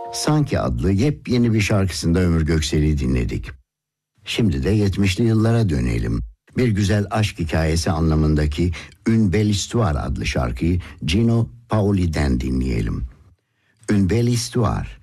Sanki adlı yepyeni bir şarkısında Ömür Göksel'i dinledik. Şimdi de 70'li yıllara dönelim. Bir güzel aşk hikayesi anlamındaki Une belle histoire adlı şarkıyı Gino Paoli'den dinleyelim. Une belle histoire.